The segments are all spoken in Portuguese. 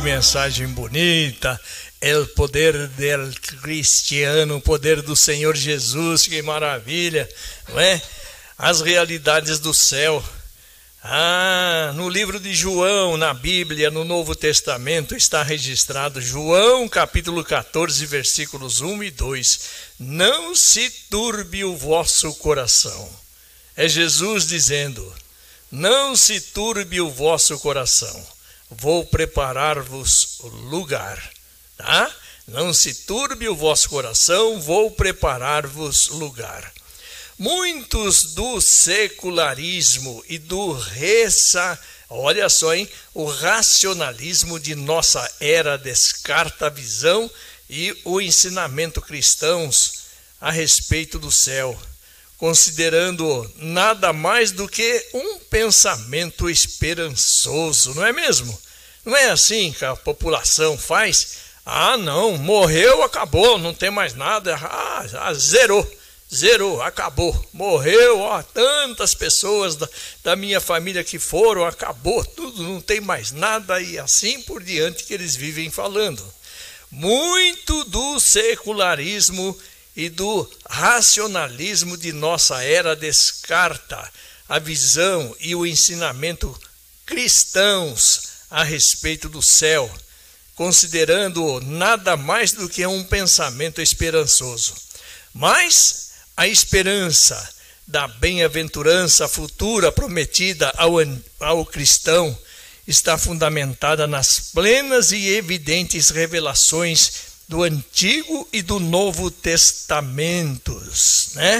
mensagem bonita. É o poder del cristiano, o poder do Senhor Jesus, que maravilha, não é? As realidades do céu. No livro de João, na Bíblia, no Novo Testamento, está registrado, João capítulo 14, versículos 1 e 2. Não se turbe o vosso coração. É Jesus dizendo, não se turbe o vosso coração. Vou preparar-vos lugar, tá? Não se turbe o vosso coração, vou preparar-vos lugar. Muitos do secularismo e do olha só, hein? O racionalismo de nossa era descarta a visão e o ensinamento cristãos a respeito do céu, considerando nada mais do que um pensamento esperançoso, não é mesmo? Não é assim que a população faz? Não, morreu, acabou, não tem mais nada, zerou, acabou, morreu, tantas pessoas da minha família que foram, acabou tudo, não tem mais nada, e assim por diante que eles vivem falando. Muito do secularismo e do racionalismo de nossa era descarta a visão e o ensinamento cristãos a respeito do céu, considerando nada mais do que um pensamento esperançoso. Mas a esperança da bem-aventurança futura prometida ao cristão está fundamentada nas plenas e evidentes revelações do Antigo e do Novo Testamentos, né?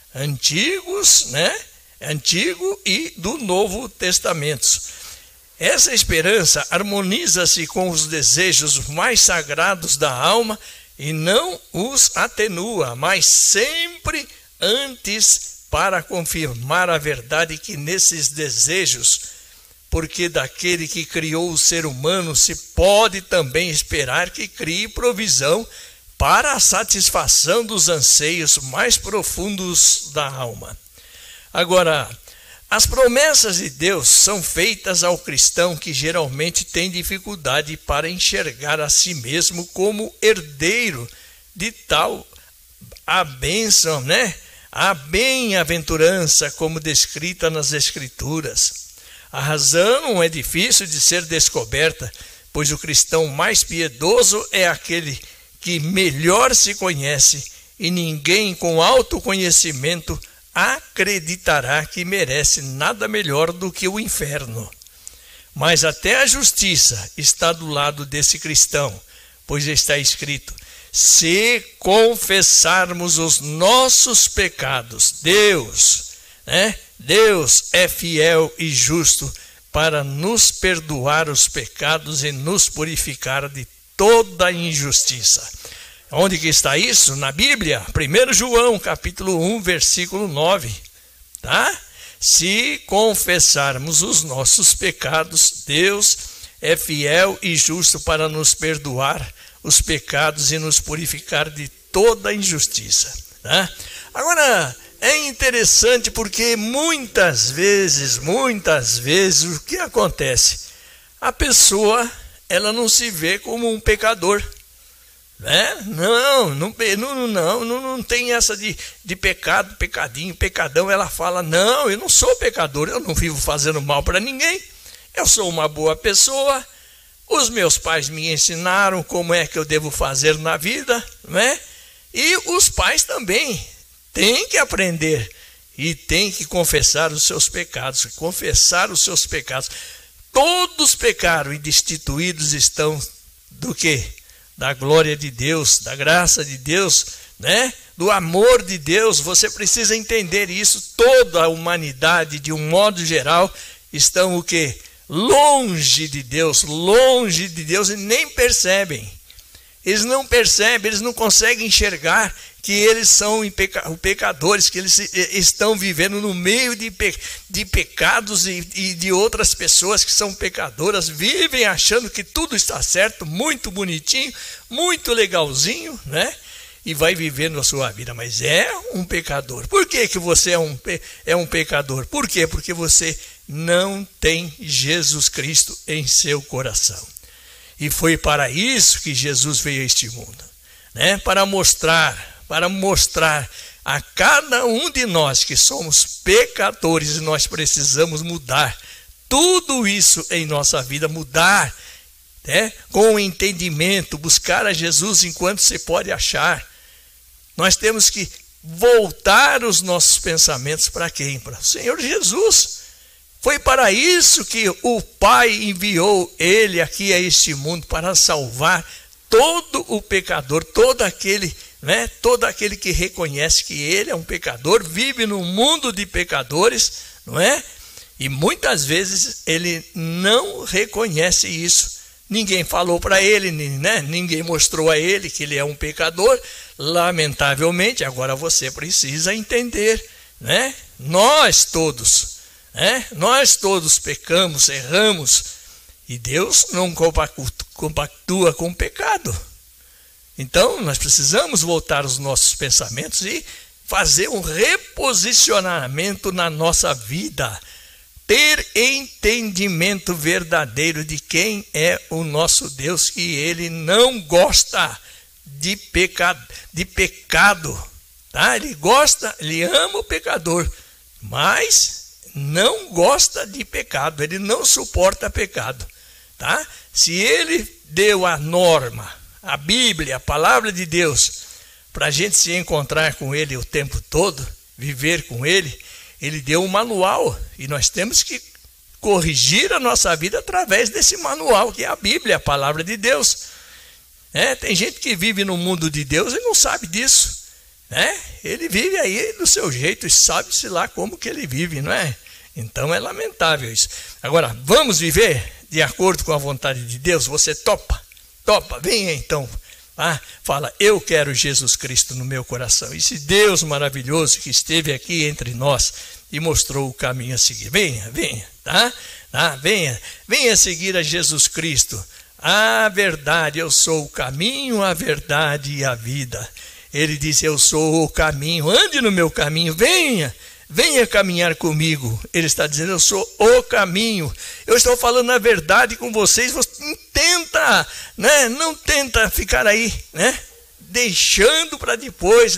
Antigo e do Novo Testamentos. Essa esperança harmoniza-se com os desejos mais sagrados da alma e não os atenua, mas sempre antes para confirmar a verdade que nesses desejos, porque daquele que criou o ser humano se pode também esperar que crie provisão para a satisfação dos anseios mais profundos da alma. Agora, as promessas de Deus são feitas ao cristão que geralmente tem dificuldade para enxergar a si mesmo como herdeiro de tal a bênção, né? A bem-aventurança como descrita nas Escrituras. A razão é difícil de ser descoberta, pois o cristão mais piedoso é aquele que melhor se conhece e ninguém com autoconhecimento acreditará que merece nada melhor do que o inferno. Mas até a justiça está do lado desse cristão, pois está escrito, se confessarmos os nossos pecados, Deus é fiel e justo para nos perdoar os pecados e nos purificar de toda injustiça. Onde que está isso? Na Bíblia, 1 João, capítulo 1, versículo 9. Tá? Se confessarmos os nossos pecados, Deus é fiel e justo para nos perdoar os pecados e nos purificar de toda injustiça. Tá? Agora, é interessante porque muitas vezes, o que acontece? A pessoa, ela não se vê como um pecador. Não tem essa de pecado, pecadinho, pecadão. Ela fala, não, eu não sou pecador, eu não vivo fazendo mal para ninguém, eu sou uma boa pessoa, os meus pais me ensinaram como é que eu devo fazer na vida, né? E os pais também têm que aprender e têm que confessar os seus pecados, Todos pecaram e destituídos estão do quê? Da glória de Deus, da graça de Deus, né? Do amor de Deus. Você precisa entender isso. Toda a humanidade, de um modo geral, estão o quê? Longe de Deus, e nem percebem. Eles não percebem, eles não conseguem enxergar que eles são pecadores, que eles estão vivendo no meio de pecados e de outras pessoas que são pecadoras, vivem achando que tudo está certo, muito bonitinho, muito legalzinho, né? E vai vivendo a sua vida, mas é um pecador. Por que você é um pecador? Por quê? Porque você não tem Jesus Cristo em seu coração. E foi para isso que Jesus veio a este mundo, né? Para mostrar a cada um de nós que somos pecadores e nós precisamos mudar tudo isso em nossa vida, mudar, né? Com o entendimento, buscar a Jesus enquanto se pode achar. Nós temos que voltar os nossos pensamentos para quem? Para o Senhor Jesus. Foi para isso que o Pai enviou ele aqui a este mundo, para salvar todo o pecador, todo aquele que reconhece que ele é um pecador, vive num mundo de pecadores, não é? E muitas vezes ele não reconhece isso. Ninguém falou para ele, né? Ninguém mostrou a ele que ele é um pecador. Lamentavelmente, agora você precisa entender, né? Nós todos pecamos, erramos, e Deus não compactua com o pecado. Então nós precisamos voltar os nossos pensamentos e fazer um reposicionamento na nossa vida, ter entendimento verdadeiro de quem é o nosso Deus, que ele não gosta de pecado, tá? Ele ama o pecador, mas não gosta de pecado, ele não suporta pecado, tá? Se ele deu a norma, a Bíblia, a palavra de Deus, para a gente se encontrar com ele o tempo todo, viver com ele, ele deu um manual, e nós temos que corrigir a nossa vida através desse manual, que é a Bíblia, a palavra de Deus. Tem gente que vive no mundo de Deus e não sabe disso, né? Ele vive aí do seu jeito e sabe-se lá como que ele vive, não é? Então é lamentável isso. Agora, vamos viver de acordo com a vontade de Deus? Você topa? Topa, venha então. Fala, eu quero Jesus Cristo no meu coração. Esse Deus maravilhoso que esteve aqui entre nós e mostrou o caminho a seguir. Venha, tá? Venha seguir a Jesus Cristo. A verdade, eu sou o caminho, a verdade e a vida. Ele diz, eu sou o caminho, ande no meu caminho, venha caminhar comigo. Ele está dizendo, eu sou o caminho. Eu estou falando a verdade com vocês. Você tenta, né? Não tenta ficar aí, né? Deixando para depois,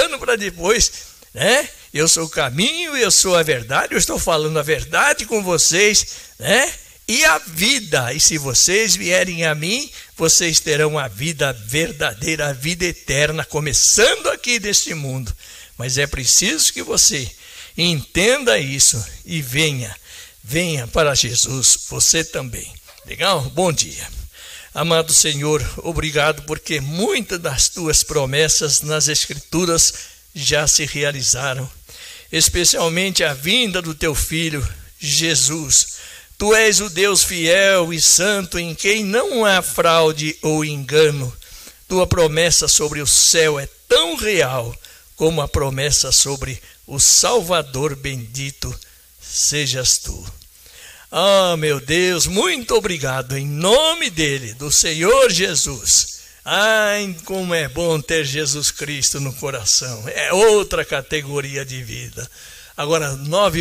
né? Eu sou o caminho, eu sou a verdade. Eu estou falando a verdade com vocês, né? E a vida. E se vocês vierem a mim, vocês terão a vida verdadeira, a vida eterna, começando aqui deste mundo. Mas é preciso que você entenda isso e venha para Jesus, você também. Legal? Bom dia. Amado Senhor, obrigado porque muitas das tuas promessas nas Escrituras já se realizaram, especialmente a vinda do teu Filho, Jesus. Tu és o Deus fiel e santo em quem não há fraude ou engano. Tua promessa sobre o céu é tão real como a promessa sobre o Salvador bendito sejas tu. Meu Deus, muito obrigado em nome dele, do Senhor Jesus. Como é bom ter Jesus Cristo no coração. É outra categoria de vida. Agora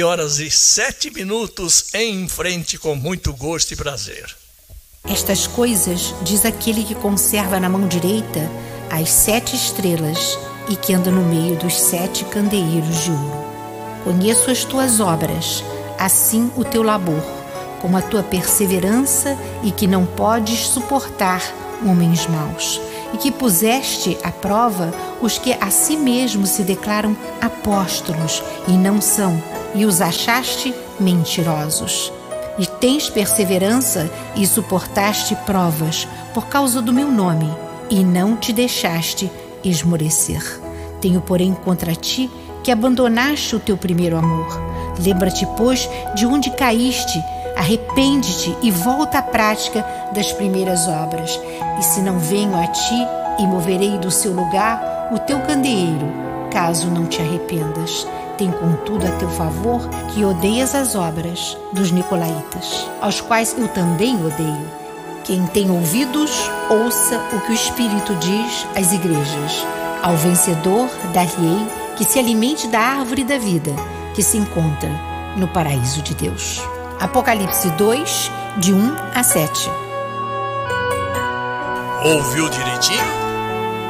9h07 em frente, com muito gosto e prazer. Estas coisas diz aquele que conserva na mão direita as 7 estrelas e que anda no meio dos 7 candeeiros de ouro. Conheço as tuas obras, assim o teu labor, como a tua perseverança, e que não podes suportar homens maus, e que puseste à prova os que a si mesmos se declaram apóstolos e não são, e os achaste mentirosos. E tens perseverança e suportaste provas por causa do meu nome, e não te deixaste esmorecer. Tenho, porém, contra ti que abandonaste o teu primeiro amor. Lembra-te, pois, de onde caíste, arrepende-te e volta à prática das primeiras obras. E se não venho a ti e moverei do seu lugar o teu candeeiro, caso não te arrependas. Tem, contudo, a teu favor que odeias as obras dos nicolaítas, aos quais eu também odeio. Quem tem ouvidos, ouça o que o Espírito diz às igrejas. Ao vencedor dar-lhe-ei que se alimente da árvore da vida, que se encontra no paraíso de Deus. Apocalipse 2, de 1 a 7. Ouviu direitinho?